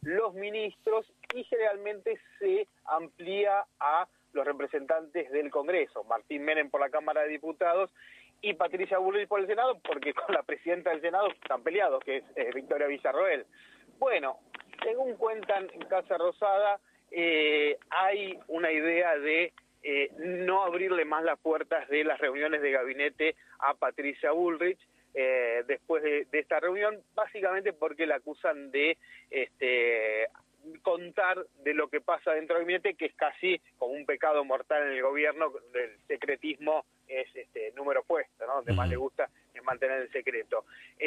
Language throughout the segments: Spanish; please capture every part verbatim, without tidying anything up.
los ministros y generalmente se amplía a los representantes del Congreso, Martín Menem por la Cámara de Diputados y Patricia Bullrich por el Senado, porque con la presidenta del Senado están peleados, que es eh, Victoria Villarroel. Bueno, según cuentan en Casa Rosada, eh, hay una idea de eh, no abrirle más las puertas de las reuniones de gabinete a Patricia Bullrich eh, después de, de esta reunión, básicamente porque la acusan de este contar de lo que pasa dentro del gabinete, que es casi como un pecado mortal en el gobierno. El secretismo es este número puesto, ¿no? Donde más le gusta es mantener el secreto.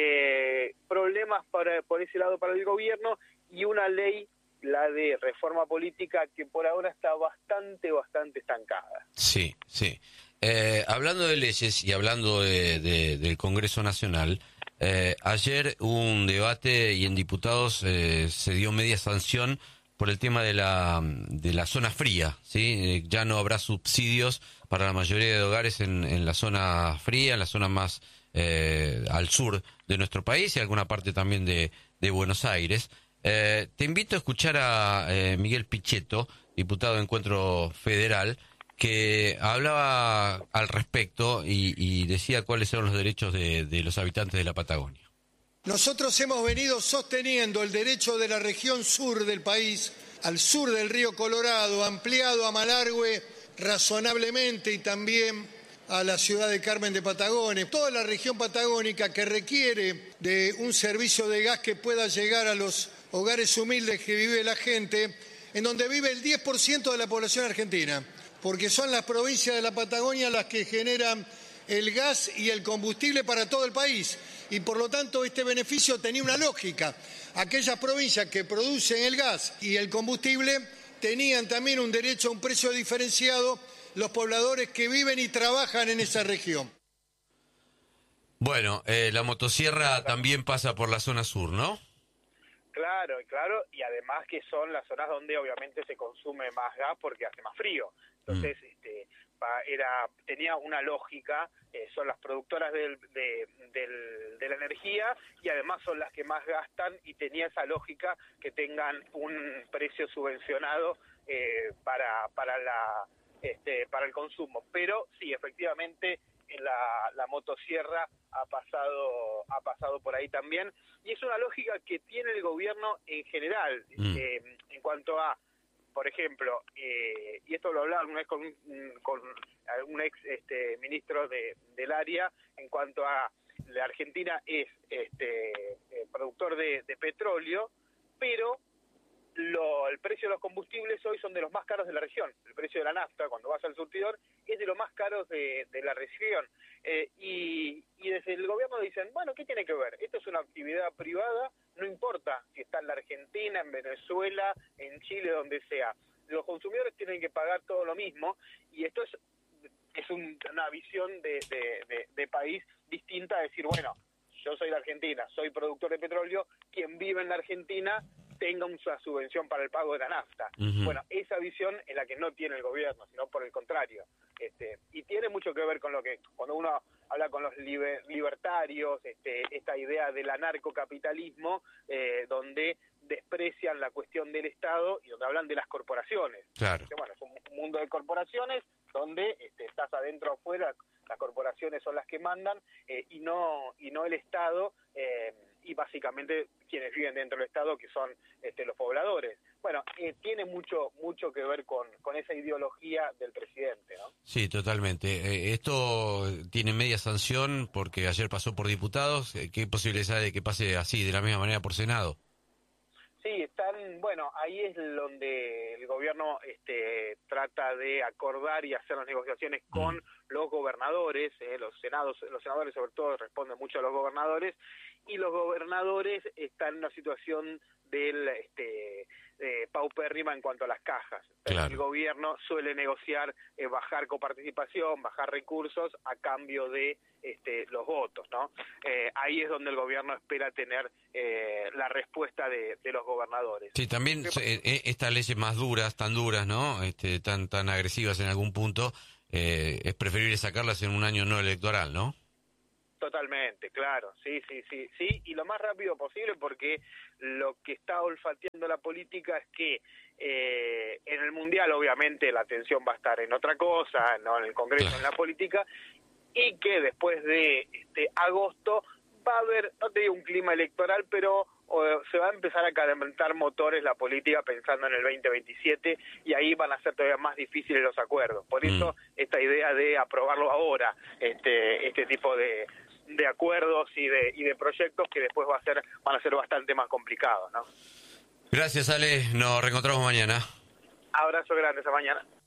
Eh, problemas para, por ese lado para el gobierno, y una ley, la de reforma política, que por ahora está bastante, bastante estancada. Sí, sí. Eh, hablando de leyes y hablando de, de, del Congreso Nacional, eh, ayer hubo un debate y en diputados eh, se dio media sanción por el tema de la de la zona fría, ¿sí? Eh, ya no habrá subsidios para la mayoría de hogares en, en la zona fría, en la zona más eh, al sur de nuestro país y alguna parte también de, de Buenos Aires. Eh, te invito a escuchar a eh, Miguel Pichetto, diputado de Encuentro Federal, que hablaba al respecto y, y decía cuáles eran los derechos de, de los habitantes de la Patagonia. Nosotros hemos venido sosteniendo el derecho de la región sur del país, al sur del río Colorado, ampliado a Malargüe razonablemente y también a la ciudad de Carmen de Patagones. Toda la región patagónica que requiere de un servicio de gas que pueda llegar a los hogares humildes que vive la gente, en donde vive el diez por ciento de la población argentina, porque son las provincias de la Patagonia las que generan el gas y el combustible para todo el país, y por lo tanto este beneficio tenía una lógica. Aquellas provincias que producen el gas y el combustible tenían también un derecho a un precio diferenciado los pobladores que viven y trabajan en esa región. Bueno, eh, la motosierra también pasa por la zona sur, ¿no? Claro, claro, y además que son las zonas donde obviamente se consume más gas porque hace más frío. Entonces, mm. este, era tenía una lógica, eh, son las productoras del, de, del, de la energía y además son las que más gastan, y tenía esa lógica que tengan un precio subvencionado eh, para para la este para el consumo. Pero sí, efectivamente, la, la motosierra ha pasado ha pasado por ahí también, y es una lógica que tiene el gobierno en general, mm. eh, en cuanto a, por ejemplo, eh, y esto lo hablaba una vez con un, con un ex este, ministro de, del área, en cuanto a la Argentina es este eh, productor de, de petróleo, pero Lo, el precio de los combustibles hoy son de los más caros de la región. El precio de la nafta, cuando vas al surtidor, es de los más caros de, de la región. Eh, y, y desde el gobierno dicen, bueno, ¿qué tiene que ver? Esto es una actividad privada, no importa si está en la Argentina, en Venezuela, en Chile, donde sea. Los consumidores tienen que pagar todo lo mismo, y esto es, es un, una visión de, de, de, de país distinta a decir, bueno, yo soy de Argentina, soy productor de petróleo, quien vive en la Argentina tenga una subvención para el pago de la nafta. Uh-huh. Bueno, esa visión es la que no tiene el gobierno, sino por el contrario. Este, y tiene mucho que ver con lo que, cuando uno habla con los liber, libertarios, este, esta idea del anarcocapitalismo, eh, donde desprecian la cuestión del Estado y donde hablan de las corporaciones. Claro. Que, bueno, es un mundo de corporaciones donde este, estás adentro o afuera, las corporaciones son las que mandan, eh, y no y no el Estado, eh, y básicamente quienes viven dentro del Estado, que son este, los pobladores. Bueno, eh, tiene mucho mucho que ver con, con esa ideología del presidente, ¿no? Sí, totalmente. Eh, esto tiene media sanción porque ayer pasó por diputados. ¿Qué posibilidad hay de que pase así, de la misma manera, por Senado? Sí, están, bueno, ahí es donde el gobierno este, trata de acordar y hacer las negociaciones con mm. los gobernadores, eh, los senados, los senadores sobre todo responden mucho a los gobernadores, y los gobernadores están en una situación del este eh, paupérrima en cuanto a las cajas. Claro. El gobierno suele negociar eh, bajar coparticipación, bajar recursos a cambio de este, los votos, ¿no? Eh, ahí es donde el gobierno espera tener eh, la respuesta de, de los gobernadores. Sí, también eh, estas leyes más duras, tan duras, ¿no? Este, tan tan agresivas en algún punto, eh, es preferible sacarlas en un año no electoral, ¿no? Totalmente, claro, sí, sí, sí, sí, y lo más rápido posible, porque lo que está olfateando la política es que eh, en el Mundial obviamente la atención va a estar en otra cosa, no en el Congreso, en la política, y que después de este agosto va a haber, no te digo un clima electoral, pero o, se va a empezar a calentar motores la política pensando en el veinte veintisiete, y ahí van a ser todavía más difíciles los acuerdos. Por eso mm. esta idea de aprobarlo ahora, este este tipo de de acuerdos y de y de proyectos que después va a ser van a ser bastante más complicados, ¿no? Gracias, Ale. Nos reencontramos mañana. Abrazo grande, esa mañana.